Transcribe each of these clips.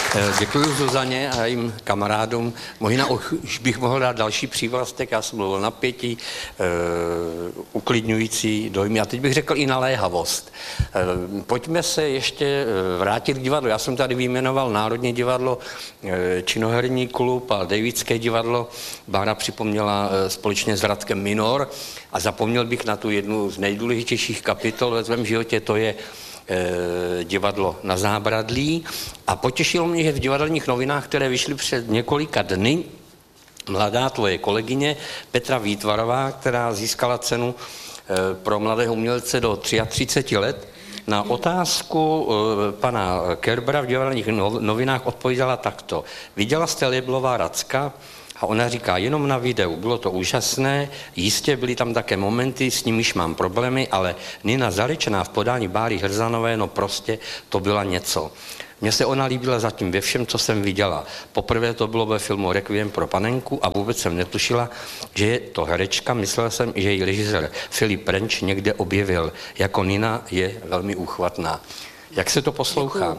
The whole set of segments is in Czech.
Děkuji Zuzaně a jejím kamarádům. Možná už bych mohl dát další přívlastek, já jsem mluvil napětí, uklidňující dojmy a teď bych řekl i naléhavost. Pojďme se ještě vrátit k divadlu. Já jsem tady vyjmenoval Národní divadlo, Činoherní klub a Davidské divadlo. Bára připomněla společně s Radkem Minor a zapomněl bych na tu jednu z nejdůležitějších kapitol ve svém životě, to je divadlo Na Zábradlí a potěšilo mě, že v Divadelních novinách, které vyšly před několika dny, mladá tvoje kolegyně Petra Výtvarová, která získala cenu pro mladého umělce do 33 let, na otázku pana Kerbera v Divadelních novinách odpověděla takto. Viděla jste Liblová Racka? A ona říká, jenom na videu, bylo to úžasné, jistě byly tam také momenty, s nimiž mám problémy, ale Nina Zaličená v podání Báry Hrzanové, no prostě to byla něco. Mně se ona líbila zatím ve všem, co jsem viděla. Poprvé to bylo ve filmu Requiem pro panenku a vůbec jsem netušila, že je to herečka, myslel jsem, že ji režisér Filip Renč někde objevil. Jako Nina je velmi úchvatná. Jak se to poslouchá?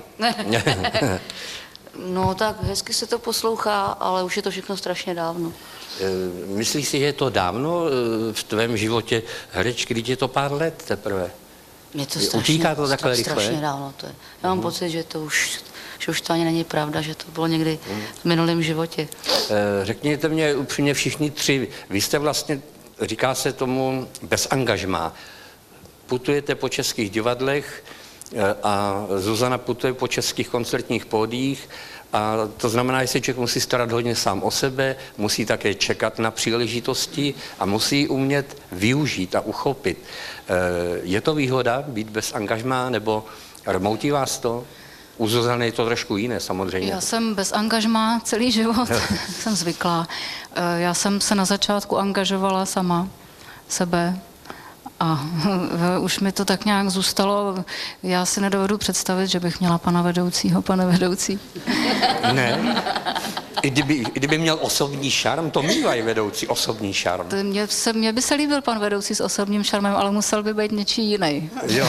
No tak hezky se to poslouchá, ale už je to všechno strašně dávno. Myslíš si, že je to dávno v tvém životě herečky, když je to pár let teprve? Je to Utíká to takhle rychle? Strašně dávno to je. Já mám pocit, že už to ani není pravda, že to bylo někdy v minulém životě. Řekněte mě upřímně všichni tři, vy jste vlastně, říká se tomu, bez angažmá. Putujete po českých divadlech, a Zuzana putuje po českých koncertních pódiích a to znamená, že se člověk musí starat hodně sám o sebe, musí také čekat na příležitosti a musí umět využít a uchopit. Je to výhoda být bez angažmá nebo rmoutí vás to? U Zuzany je to trošku jiné samozřejmě. Já jsem bez angažmá celý život, jsem zvyklá. Já jsem se na začátku angažovala sama sebe. A už mi to tak nějak zůstalo. Já si nedovedu představit, že bych měla pana vedoucího, pane vedoucí. Ne? I kdyby měl osobní šarm, to mývají vedoucí osobní šarm. Mně by se líbil pan vedoucí s osobním šarmem, ale musel by být něčí jiný. Jo.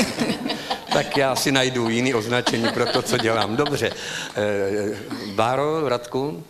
Tak já si najdu jiný označení pro to, co dělám. Dobře. Báro, Radku?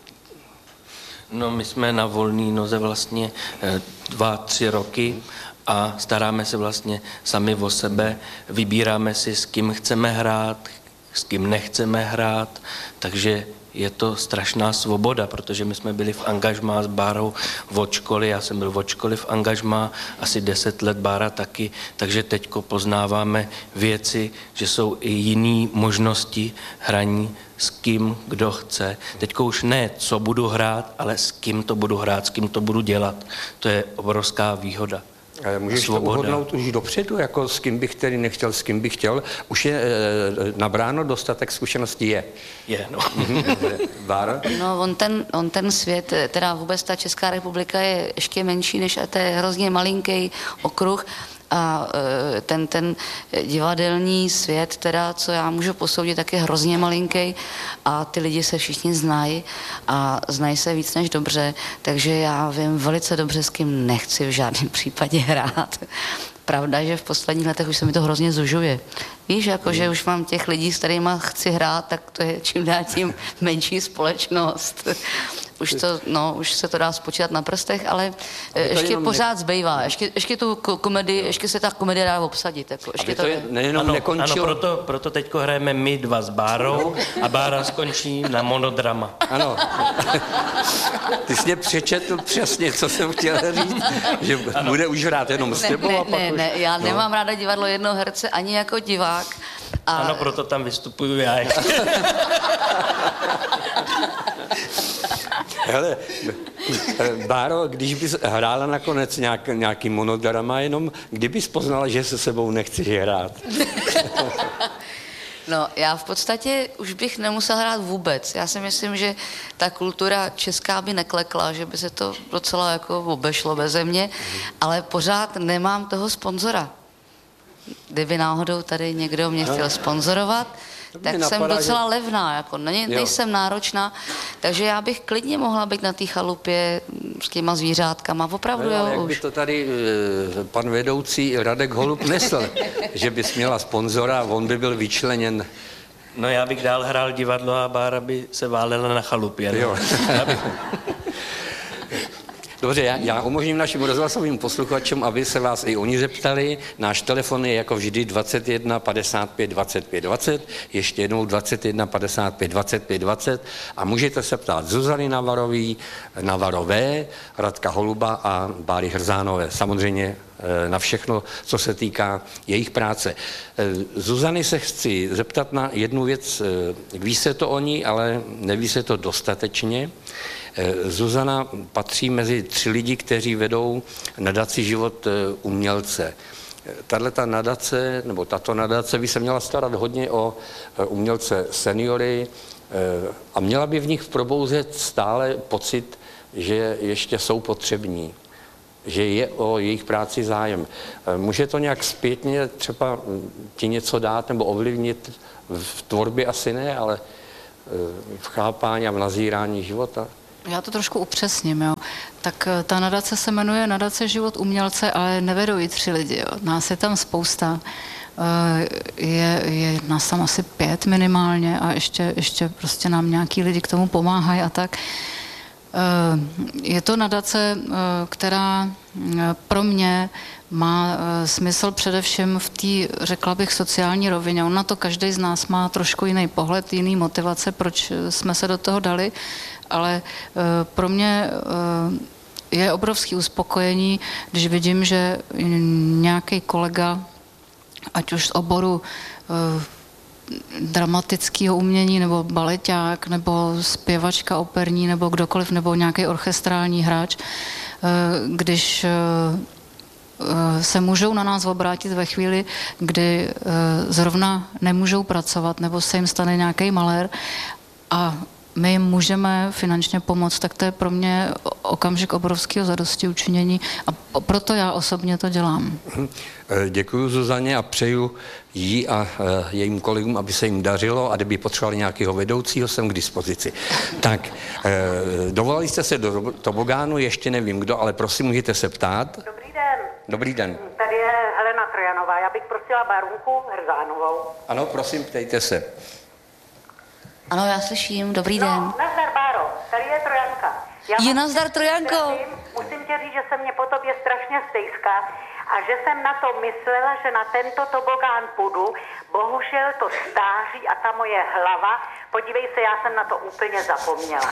No, my jsme na volné noze vlastně 2-3 roky a staráme se vlastně sami o sebe, vybíráme si, s kým chceme hrát, s kým nechceme hrát, takže je to strašná svoboda, protože my jsme byli v angažmá s Bárou od školy, já jsem byl od školy v angažmá, asi 10 let, Bára taky, takže teďko poznáváme věci, že jsou i jiné možnosti hraní, s kým kdo chce. Teďko už ne, co budu hrát, ale s kým to budu hrát, s kým to budu dělat. To je obrovská výhoda. Můžeš to uhodnout už dopředu, jako s kým bych tedy nechtěl, s kým bych chtěl. Už je nabráno dostatek zkušeností je. Je, no. Bára? No, on ten svět, teda vůbec ta Česká republika je ještě menší, než to je hrozně malinký okruh. A ten divadelní svět, teda, co já můžu posoudit, tak je hrozně malinký a ty lidi se všichni znají a znají se víc než dobře, takže já vím velice dobře, s kým nechci v žádném případě hrát. Pravda, že v posledních letech už se mi to hrozně zužuje. Víš, jakože už mám těch lidí, s kterými chci hrát, tak to je čím dál tím menší společnost. Už se to dá spočítat na prstech, ale ještě pořád zbývá. Ještě tu komedii, ještě se ta komedie dá obsadit. Jako, ještě to nejenom nekončilo. Ano, proto teďko hrajeme my dva s Bárou a Bára skončí na monodrama. Ano. Ty jsi mě přečetl přesně, co jsem chtěl říct, že bude už hrát jenom s tebou. Ne, já nemám ráda divadlo jednoho herce ani jako divák. Ano, proto tam vystupuju já. Hele, Báro, když bys hrála nakonec nějaký monodrama, jenom kdybys poznala, že se sebou nechceš hrát? No, já v podstatě už bych nemusela hrát vůbec. Já si myslím, že ta kultura česká by neklekla, že by se to docela jako obešlo beze mě, ale pořád nemám toho sponzora. Kdyby náhodou tady někdo mě chtěl sponzorovat, tak jsem docela levná, jako nejsem náročná, takže já bych klidně mohla být na té chalupě s těma zvířátkama, opravdu no, jo. Jak by to tady pan vedoucí Radek Holub nesl, že bys měla sponzora, on by byl vyčleněn No já bych dál hrál divadlo a Bára by se válela na chalupě. Jo. Dobře, já umožním našim rozhlasovým posluchačům, aby se vás i oni zeptali. Náš telefon je jako vždy 21 55 25 20, ještě jednou 21 55 25 20 a můžete se ptát Zuzany Navarové, Radka Holuba a Báry Hrzánové. Samozřejmě na všechno, co se týká jejich práce. Zuzany se chci zeptat na jednu věc. Ví se to o ní, ale neví se to dostatečně. Zuzana patří mezi 3 lidi, kteří vedou nadaci Život umělce. Tato nadace by se měla starat hodně o umělce seniory a měla by v nich probouzet stále pocit, že ještě jsou potřební, že je o jejich práci zájem. Může to nějak zpětně třeba ti něco dát nebo ovlivnit v tvorbě asi ne, ale v chápání a v nazírání života? Já to trošku upřesním, jo. Tak ta nadace se jmenuje Nadace Život umělce, ale nevedou ji 3 lidi, jo. Nás je tam spousta. Je nás tam asi 5 minimálně a ještě prostě nám nějaký lidi k tomu pomáhají a tak. Je to nadace, která pro mě má smysl především v té, řekla bych, sociální rovině. On na to každý z nás má trošku jiný pohled, jiný motivace, proč jsme se do toho dali, ale pro mě je obrovské uspokojení, když vidím, že nějaký kolega, ať už z oboru dramatického umění, nebo baleťák, nebo zpěvačka operní, nebo kdokoliv, nebo nějaký orchestrální hráč, když se můžou na nás obrátit ve chvíli, kdy zrovna nemůžou pracovat, nebo se jim stane nějaký malér a my jim můžeme finančně pomoct, tak to je pro mě okamžik obrovského zadostiučinění a proto já osobně to dělám. Děkuji Zuzaně a přeju jí a jejím kolegům, aby se jim dařilo a kdyby potřebovali nějakého vedoucího, jsem k dispozici. Tak, dovolali jste se do tobogánu, ještě nevím kdo, ale prosím, můžete se ptát. Dobrý den. Dobrý den. Tady je Helena Trojanová, já bych prosila Bárunku Hrzánovou. Ano, prosím, ptejte se. Ano, já slyším, dobrý den. No, nazdar Báro, tady je Trojanka. Nazdar Trojanko. Musím tě říct, že se mě po tobě strašně stejská a že jsem na to myslela, že na tento tobogán půjdu. Bohužel to stáří a ta moje hlava, podívej se, já jsem na to úplně zapomněla.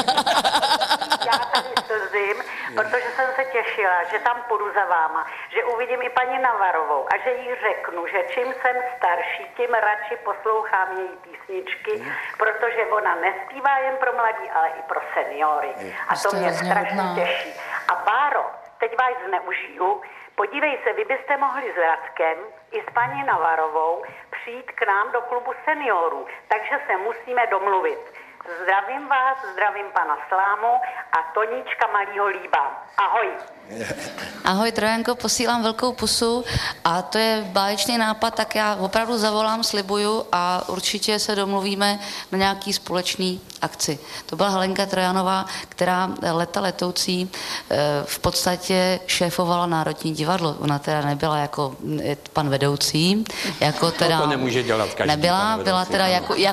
Já tady slzím, protože jsem se těšila, že tam půjdu za váma, že uvidím i paní Navarovou a že jí řeknu, že čím jsem starší, tím radši poslouchám její písničky, protože ona nespívá jen pro mladí, ale i pro seniory. A to mě strašně těší. A Báro, teď vás zneužiju, podívej se, vy byste mohli s Radkem i s paní Navarovou přijít k nám do klubu seniorů, takže se musíme domluvit. Zdravím vás, zdravím pana Slámu a Toníčka malýho Líba. Ahoj. Ahoj Trojanko, posílám velkou pusu a to je báječný nápad, tak já opravdu zavolám, slibuju a určitě se domluvíme na nějaký společný akci. To byla Helenka Trojanová, která leta letoucí v podstatě šéfovala Národní divadlo. Ona teda nebyla jako pan vedoucí, jako teda... To nemůže dělat každý nebyla, byla teda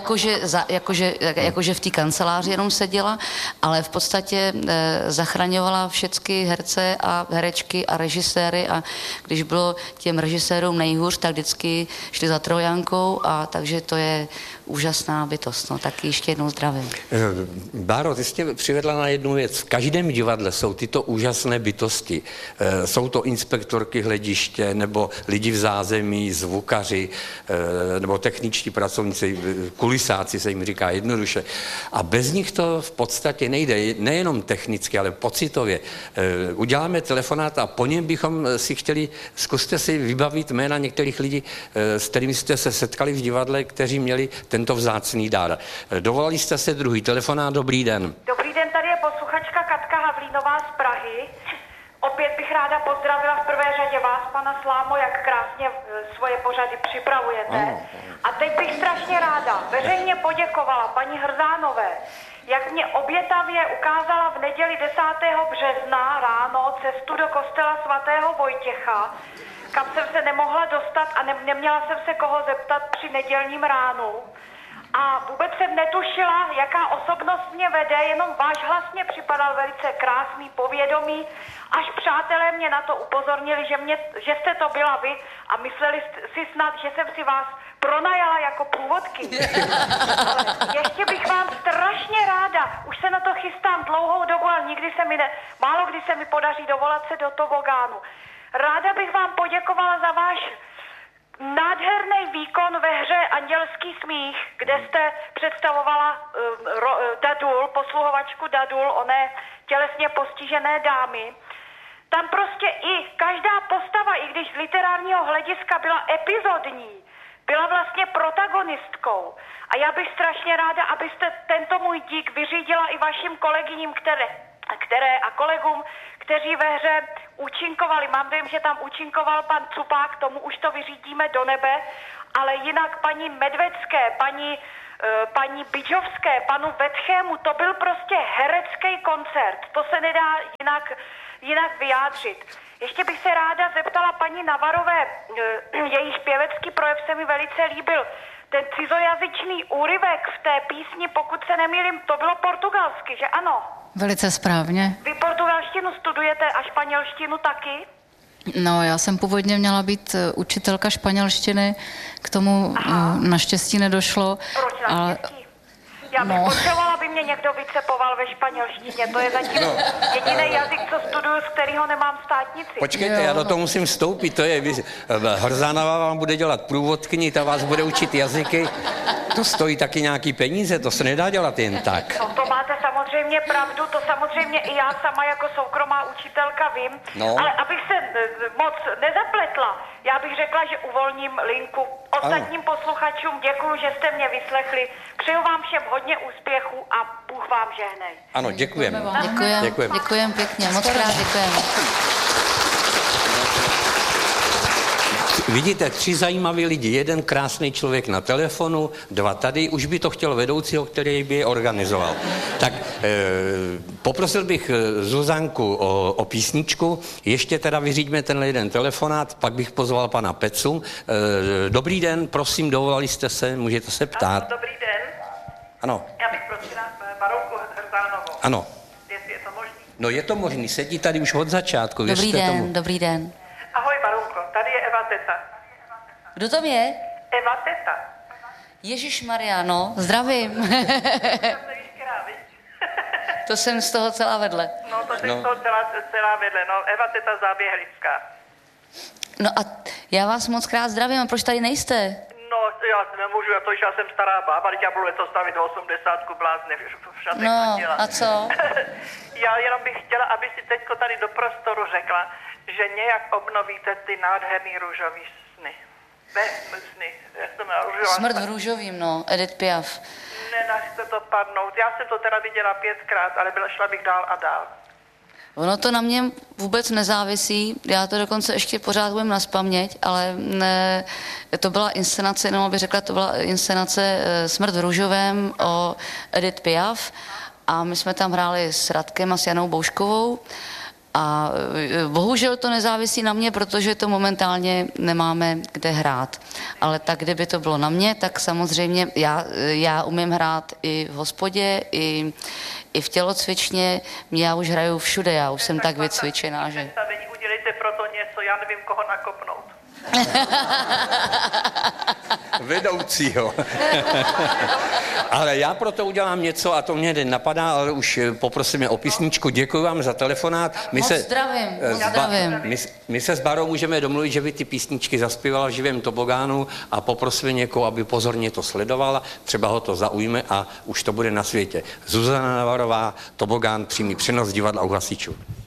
jakože v té kanceláři jenom seděla, ale v podstatě zachraňovala všechny herce a herečky a režiséry a když bylo těm režisérům nejhůř, tak vždycky šli za Trojankou a takže to je úžasná bytost. No, tak ještě jednou zdravím. Báro, ty jste přivedla na jednu věc. V každém divadle jsou tyto úžasné bytosti. Jsou to inspektorky hlediště, nebo lidi v zázemí, zvukaři, nebo techničtí pracovníci, kulisáci se jim říká jednoduše. A bez nich to v podstatě nejde, nejenom technicky, ale pocitově. Uděláme telefonát a po něm bychom si chtěli, zkuste si vybavit jména některých lidí, s kterými jste se setkali v divadle, kteří měli tento vzácný dár. Dovolali jste se druhý telefonát, dobrý den. Dobrý den, tady je posluchačka Katka Havlínová z Prahy. Opět bych ráda pozdravila v prvé řadě vás, pana Slámo, jak krásně svoje pořady připravujete. A teď bych strašně ráda veřejně poděkovala paní Hrzánové, jak mě obětavě ukázala v neděli 10. března ráno cestu do kostela svatého Vojtěcha, kam jsem se nemohla dostat a neměla jsem se koho zeptat při nedělním ránu. a vůbec jsem netušila, jaká osobnost mě vede, jenom váš hlas mě připadal velice krásný, povědomý, až přátelé mě na to upozornili, že jste to byla vy a mysleli si snad, že jsem si vás pronajala jako průvodkyni. Ještě bych vám strašně ráda, už se na to chystám dlouhou dobu, ale málo kdy se mi podaří dovolat se do tobogánu. Ráda bych vám poděkovala za váš nádherný výkon ve hře Andělský smích, kde jste představovala Dadul, posluhovačku Dadul, oné tělesně postižené dámy. Tam prostě i každá postava, i když z literárního hlediska byla epizodní, byla vlastně protagonistkou. A já bych strašně ráda, abyste tento můj dík vyřídila i vašim kolegyním, a kolegům, kteří ve hře účinkovali. Mám dojem, že tam účinkoval pan Cupák, tomu už to vyřídíme do nebe, ale jinak paní Medvecké, paní Bidžovské, panu Vetchému, to byl prostě herecký koncert. To se nedá jinak vyjádřit. Ještě bych se ráda zeptala paní Navarové, jejich pěvecký projev se mi velice líbil. Ten cizojazyčný úryvek v té písni, pokud se nemýlím, to bylo portugalsky, že ano? Velice správně. Vy portugalštinu studujete a španělštinu taky? No, já jsem původně měla být učitelka španělštiny, k tomu naštěstí nedošlo. Proč naštěstí? Já bych potřebovala, aby mě někdo vycepoval ve španělštině. To je zatím jediný jazyk, co studuju, z kterého nemám státnici. Počkejte, já do toho musím vstoupit. To je, Hrzánová vám bude dělat průvodkyni, ta vás bude učit jazyky. To stojí taky nějaký peníze, to se nedá dělat jen tak. No, to máte samozřejmě pravdu, to samozřejmě i já sama jako soukromá učitelka vím. No. Ale abych se moc nezapletla, já bych řekla, že uvolním linku. Ostatním posluchačům děkuju, že jste mě vyslechli. Přeju vám všem hodně úspěchů a Bůh vám žehnej. Ano, děkujeme. Děkujeme pěkně, moc krát děkujeme. Vidíte, 3 zajímaví lidi, 1 krásný člověk na telefonu, 2 tady, už by to chtěl vedoucího, který by je organizoval. Tak poprosil bych Zuzanku o písničku, ještě teda vyříďme tenhle jeden telefonát, pak bych pozval pana Pecu. Dobrý den, prosím, dovolali jste se, můžete se ptát. Ano, dobrý den. Ano. Já bych prosila baronku Hrzánovou. Ano. Jestli je to možný. No je to možný, sedí tady už od začátku, Dobrý věřte den, tomu. dobrý den. Ahoj baronko, tady je Eva Teta. Kdo tam je? Eva Teta. Ježišmarja, no, zdravím. To jsem z toho celá vedle. No, to jsem z toho celá vedle, no, Eva Teta Záběhlická. No a já vás moc krát zdravím, a proč tady nejste? No, já nemůžu, já jsem stará bába, teď já budu letos stavit 80, blázne, však No, a co? Já jenom bych chtěla, aby si teďko tady do prostoru řekla, že nějak obnovíte ty nádherný růžový sny. Sny. Smrt v růžovým, no, Edith Piaf. Nenachte to padnout. Já jsem to teda viděla 5krát, ale šla bych dál a dál. Ono to na mě vůbec nezávisí, já to dokonce ještě pořád budem nazpaměť, ale ne, to byla inscenace, jenom abych řekla, to byla inscenace Smrt v růžovém o Edith Piaf a my jsme tam hráli s Radkem a s Janou Bouškovou a bohužel to nezávisí na mě, protože to momentálně nemáme kde hrát. Ale tak, kdyby to bylo na mě, tak samozřejmě já umím hrát i v hospodě, i v tělocvičně, já už hraju všude, já už jsem tak vycvičená, že... Udělejte proto něco, já nevím, koho nakopnout. Vedoucího. Ale já proto udělám něco a to mě napadá, ale už poprosím o písničku. Děkuji vám za telefonát. My se s Barou můžeme domluvit, že by ty písničky zaspívala v živém tobogánu a poprosíme někoho, aby pozorně to sledovala, třeba ho to zaujme a už to bude na světě. Zuzana Navarová, Tobogán, přímý přenos divadla u hasičů.